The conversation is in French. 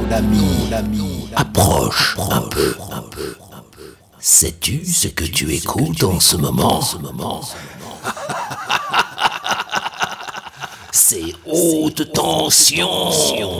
approche un peu. Sais-tu ce que tu écoutes en ce moment? C'est haute tension.